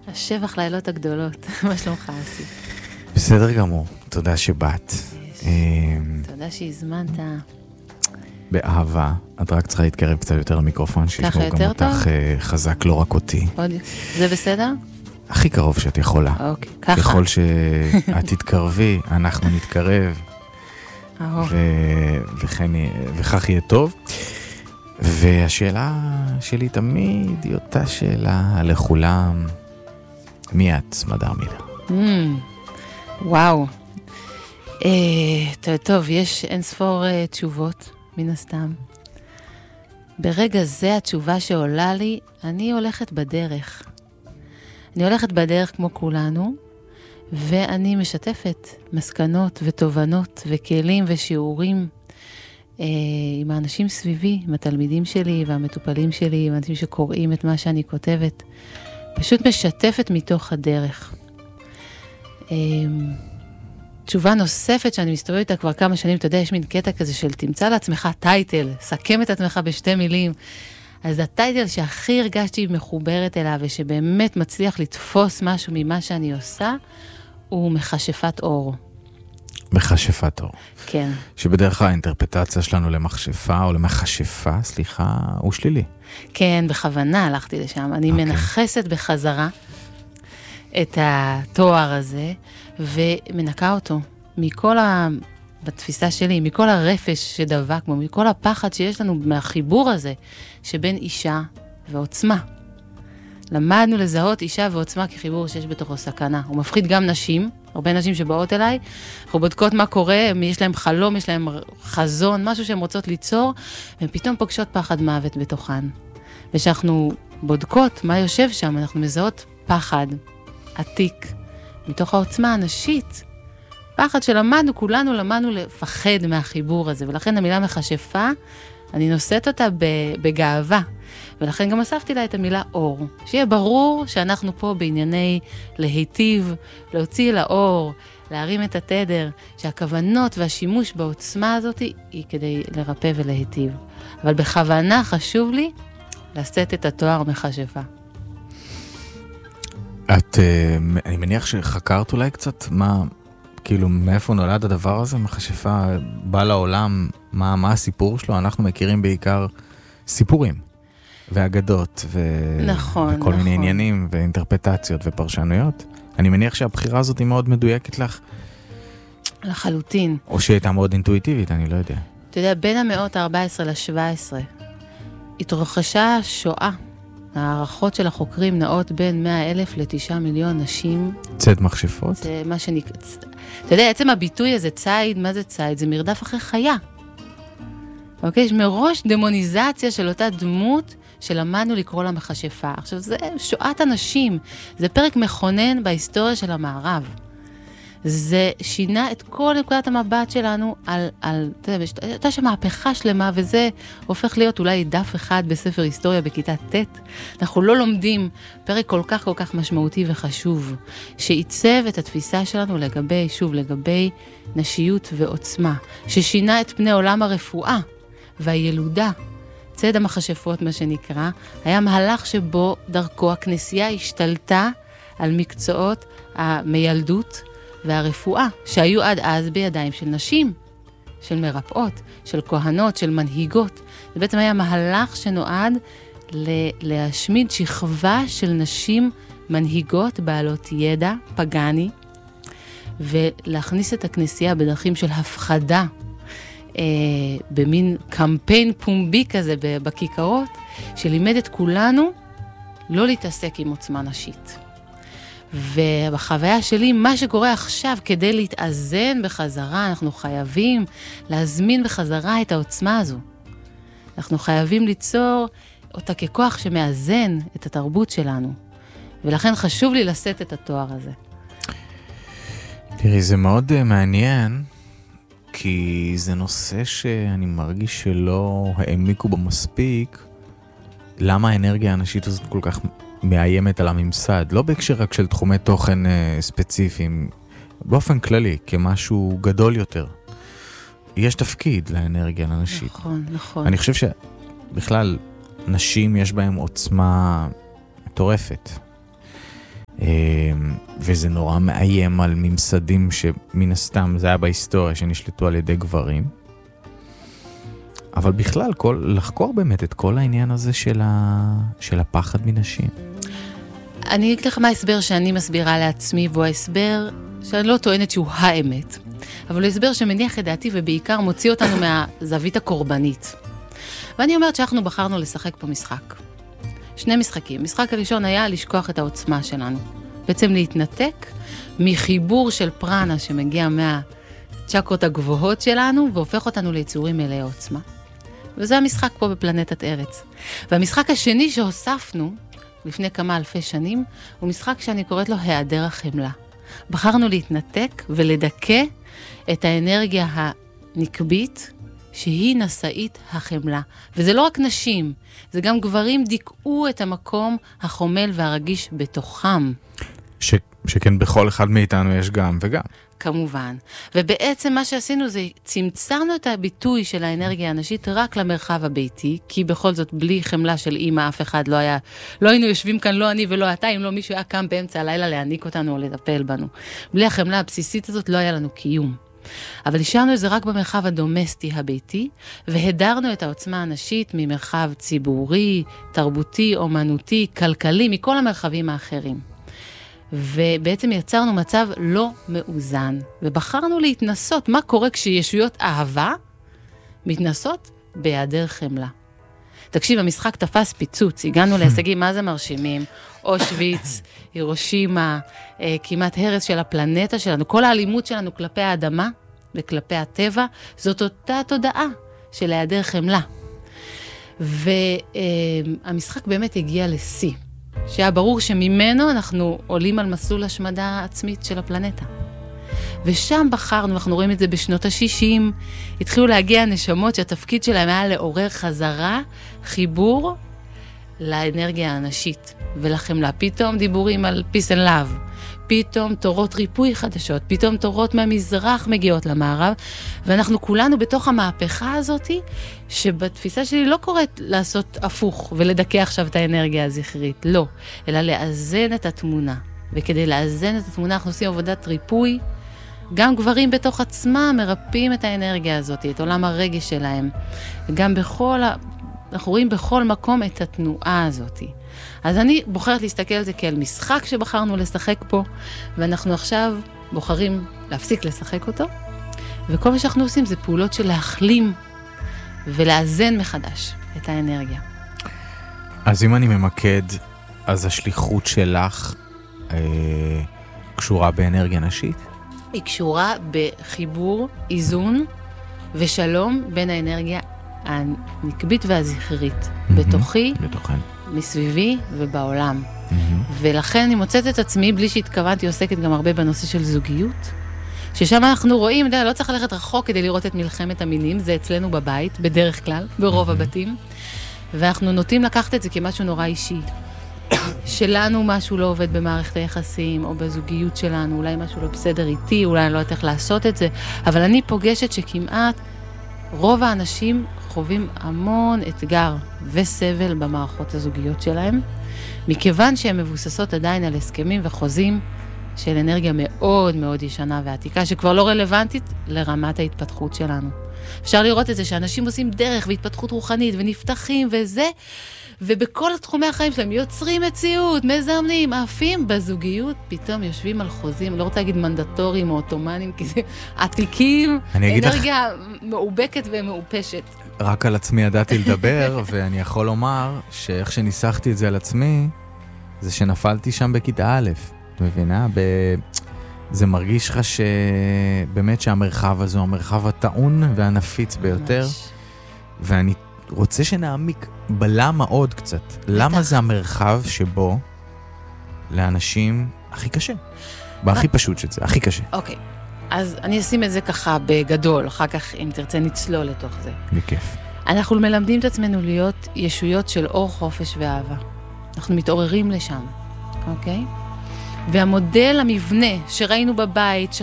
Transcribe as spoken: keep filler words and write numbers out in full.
השבח לילות הגדולות. מה שלומך, אסי? בסדר גמור, תודה שבאת. תודה שהזמנת. באהבה. את רק צריכה להתקרב קצת יותר למיקרופון, שישמעו גם אותך חזק, לא רק אותי. זה בסדר? הכי קרוב שאת יכולה. אוקיי, ככה. ככל שאת תתקרבי, אנחנו נתקרב. וכך יהיה טוב. והשאלה שלי תמיד היא אותה שאלה לכולם. מי את, סמדר מילר? וואו. טוב, יש אין ספור תשובות, מן הסתם. ברגע זה התשובה שעולה לי, אני הולכת בדרך. אני הולכת בדרך כמו כולנו, ואני משתפת מסקנות ותובנות וכלים ושיעורים אה, עם האנשים סביבי, עם התלמידים שלי והמטופלים שלי, עם האנשים שקוראים את מה שאני כותבת. פשוט משתפת מתוך הדרך. אה, תשובה נוספת שאני מסתובבת איתה כבר כמה שנים, אתה יודע, יש מין קטע כזה של תמצא לעצמך טייטל, סכם את עצמך בשתי מילים. אז הטייטל שהכי הרגשתי מחוברת אליו, ושבאמת מצליח לתפוס משהו ממה שאני עושה, הוא מכשפת אור. מכשפת אור. כן. שבדרך כלל האינטרפטציה שלנו למכשפה, או למכשפה, סליחה, הוא שלילי. כן, בכוונה הלכתי לשם. אני okay. מנחסת בחזרה את התואר הזה, ומנקה אותו מכל ה... בתפיסה שלי, מכל הרפש שדבק, מכל הפחד שיש לנו מהחיבור הזה, שבין אישה ועוצמה. למדנו לזהות אישה ועוצמה כחיבור שיש בתוכו סכנה. הוא מפחיד גם נשים, הרבה נשים שבאות אליי, אנחנו בודקות מה קורה, יש להם חלום, יש להם חזון, משהו שהן רוצות ליצור, והן פתאום פוגשות פחד מוות בתוכן. ושאנחנו בודקות מה יושב שם, אנחנו מזהות פחד עתיק, מתוך העוצמה הנשית, פחד שלמדנו, כולנו למדנו לפחד מהחיבור הזה, ולכן המילה מכשפה, אני נושאת אותה בגאווה, ולכן גם אספתי לה את המילה אור, שיהיה ברור שאנחנו פה בענייני להיטיב, להוציא לאור, להרים את התדר, שהכוונות והשימוש בעוצמה הזאת היא כדי לרפא ולהיטיב. אבל בכוונה חשוב לי לשאת את התואר מכשפה. את, אני מניח שחקרת אולי קצת מה... כאילו, מאיפה נולד הדבר הזה? מכשפה בא לעולם, מה, מה הסיפור שלו? אנחנו מכירים בעיקר סיפורים ואגדות ו... נכון, וכל נכון. מיני עניינים ואינטרפטציות ופרשנויות. אני מניח שהבחירה הזאת היא מאוד מדויקת לך. לחלוטין. או שהיא הייתה מאוד אינטואיטיבית, אני לא יודע. אתה יודע, בין המאות ה-ארבע עשרה ל-שבע עשרה התרחשה שואה. הערכות של החוקרים נעות בין מאה אלף לתשעה מיליון נשים. צד מכשפות? זה מה שנקרא... אתה יודע, עצם הביטוי הזה, ציד, מה זה ציד? זה מרדף אחרי חיה. אוקיי? יש מראש דמוניזציה של אותה דמות שלמדנו לקרוא לה מכשפה. עכשיו, זה שואת הנשים. זה פרק מכונן בהיסטוריה של המערב. זה שינה את כל נקודת המבט שלנו על, על, אתה יודע, הייתה שם מהפכה שלמה, וזה הופך להיות אולי דף אחד בספר היסטוריה בכיתה ט'. אנחנו לא לומדים פרק כל כך כל כך משמעותי וחשוב, שעיצב את התפיסה שלנו לגבי, שוב, לגבי נשיות ועוצמה, ששינה את פני עולם הרפואה והילודה. צד המכשפות, מה שנקרא, היה מהלך שבו דרכו הכנסייה השתלטה על מקצועות המילדות, והרפואה, שהיו עד אז בידיים של נשים, של מרפאות, של כהנות, של מנהיגות. זה בעצם היה מהלך שנועד להשמיד שכבה של נשים מנהיגות בעלות ידע פגני, ולהכניס את הכנסייה בדרכים של הפחדה, אה, במין קמפיין פומבי כזה בכיכרות, שלימד את כולנו לא להתעסק עם עוצמה נשית. ובחוויה שלי, מה שקורה עכשיו כדי להתאזן בחזרה, אנחנו חייבים להזמין בחזרה את העוצמה הזו. אנחנו חייבים ליצור אותה ככוח שמאזן את התרבות שלנו. ולכן חשוב לי לשאת את התואר הזה. תראי, זה מאוד uh, מעניין, כי זה נושא שאני מרגיש שלא העמיקו בו מספיק, למה האנרגיה האנשית הזאת כל כך מאיימת על הממסד, לא בהקשר רק של תחומי תוכן uh, ספציפיים, באופן כללי, כמשהו גדול יותר. יש תפקיד לאנרגיה הנשית. נכון, נכון. אני חושב שבכלל, נשים יש בהם עוצמה מטורפת. Uh, וזה נורא מאיים על ממסדים שמן הסתם זה היה בהיסטוריה שנשלטו על ידי גברים. אבל בכלל, כל, לחקור באמת את כל העניין הזה של, ה, של הפחד מנשים. אני אגיד לך מה ההסבר שאני מסבירה לעצמי, והוא ההסבר שאני לא טוענת שהוא האמת, אבל הוא הסבר שמניח את דעתי ובעיקר מוציא אותנו מהזווית הקורבנית. ואני אומרת שאנחנו בחרנו לשחק פה משחק. שני משחקים. משחק הראשון היה לשכוח את העוצמה שלנו. בעצם להתנתק מחיבור של פרנה שמגיע מהצ'קרות הגבוהות שלנו, והופך אותנו ליצורים מלאי עוצמה. וזה המשחק פה בפלנטת ארץ. והמשחק השני שהוספנו, לפני כמה אלפי שנים, הוא משחק שאני קוראת לו היעדר החמלה. בחרנו להתנתק ולדכא את האנרגיה הנקבית, שהיא נשאית החמלה. וזה לא רק נשים, זה גם גברים דיכאו את המקום החומל והרגיש בתוכם. ש, שכן בכל אחד מאיתנו יש גם וגם. כמובן. ובעצם מה שעשינו זה צמצמנו את הביטוי של האנרגיה הנשית רק למרחב הביתי, כי בכל זאת בלי חמלה של אימא אף אחד לא היה, לא היינו יושבים כאן, לא אני ולא אתה, אם לא מישהו היה קם באמצע הלילה להעניק אותנו או לטפל בנו. בלי החמלה הבסיסית הזאת לא היה לנו קיום. אבל השארנו את זה רק במרחב הדומסטי הביתי, והדרנו את העוצמה הנשית ממרחב ציבורי, תרבותי, אומנותי, כלכלי, מכל המרחבים האחרים. ובעצם יצרנו מצב לא מאוזן, ובחרנו להתנסות מה קורה כשישויות אהבה מתנסות בהיעדר חמלה. תקשיב, המשחק תפס פיצוץ, הגענו להישגים מה זה מרשימים, אושוויץ, הירושימה, אה, כמעט הרס של הפלנטה שלנו, כל האלימות שלנו כלפי האדמה וכלפי הטבע, זאת אותה תודעה של היעדר חמלה. והמשחק באמת הגיע לשיא. שהיה ברור שממנו אנחנו עולים על מסלול השמדה עצמית של הפלנטה. ושם בחרנו, אנחנו רואים את זה בשנות ה-שישים, התחילו להגיע נשמות שהתפקיד שלהם היה לעורר חזרה, חיבור לאנרגיה הנשית ולחמלה. פתאום דיבורים על peace and love, פתאום תורות ריפוי חדשות, פתאום תורות מהמזרח מגיעות למערב, ואנחנו כולנו בתוך המהפכה הזאת, שבתפיסה שלי לא קוראת לעשות הפוך ולדכא עכשיו את האנרגיה הזכרית, לא, אלא לאזן את התמונה. וכדי לאזן את התמונה אנחנו עושים עבודת ריפוי, גם גברים בתוך עצמם מרפאים את האנרגיה הזאת, את עולם הרגש שלהם, וגם בכל, ה... אנחנו רואים בכל מקום את התנועה הזאת. אז אני בוחרת להסתכל על זה כאל משחק שבחרנו לשחק פה, ואנחנו עכשיו בוחרים להפסיק לשחק אותו, וכל מה שאנחנו עושים זה פעולות של להחלים ולאזן מחדש את האנרגיה. אז אם אני ממקד, אז השליחות שלך אה, קשורה באנרגיה נשית? היא קשורה בחיבור, איזון ושלום בין האנרגיה הנקבית והזכרית, mm-hmm. בתוכי, בתוכן. מסביבי ובעולם. Mm-hmm. ולכן אני מוצאת את עצמי, בלי שהתכוונתי, עוסקת גם הרבה בנושא של זוגיות, ששם אנחנו רואים, לא צריך ללכת רחוק כדי לראות את מלחמת המינים, זה אצלנו בבית, בדרך כלל, ברוב mm-hmm. הבתים, ואנחנו נוטים לקחת את זה כמשהו נורא אישי. שלנו משהו לא עובד במערכת היחסים, או בזוגיות שלנו, אולי משהו לא בסדר איתי, אולי אני לא יודעת איך לעשות את זה, אבל אני פוגשת שכמעט רוב האנשים חווים המון אתגר וסבל במערכות הזוגיות שלהם, מכיוון שהן מבוססות עדיין על הסכמים וחוזים של אנרגיה מאוד מאוד ישנה ועתיקה, שכבר לא רלוונטית לרמת ההתפתחות שלנו. אפשר לראות את זה שאנשים עושים דרך והתפתחות רוחנית ונפתחים וזה, ובכל תחומי החיים שלהם יוצרים מציאות, מזמנים, עפים בזוגיות, פתאום יושבים על חוזים, לא רוצה להגיד מנדטוריים או אוטומנים, כי זה עתיקים, אנרגיה לך... מעובקת ומעופשת. רק על עצמי ידעתי לדבר, ואני יכול לומר שאיך שניסחתי את זה על עצמי, זה שנפלתי שם בכיתה א', מבינה? ב... זה מרגיש לך שבאמת שהמרחב הזה הוא המרחב הטעון והנפיץ ביותר, ממש. ואני רוצה שנעמיק בלמה עוד קצת. למה זה המרחב שבו לאנשים הכי קשה? והכי פשוט שזה, הכי קשה. אוקיי, אז אני אשים את זה ככה בגדול, אחר כך אם תרצה נצלול לתוך זה. בכיף. אנחנו מלמדים את עצמנו להיות ישויות של אור, חופש ואהבה. אנחנו מתעוררים לשם, אוקיי? והמודל המבנה שראינו בבית,